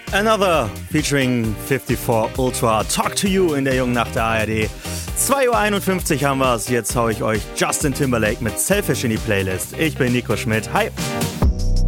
Another featuring 54 Ultra. Talk to You in der Jungen Nacht der ARD. 2:51 Uhr haben wir es. Jetzt hau ich euch Justin Timberlake mit Selfish in die Playlist. Ich bin Nico Schmidt. Hi.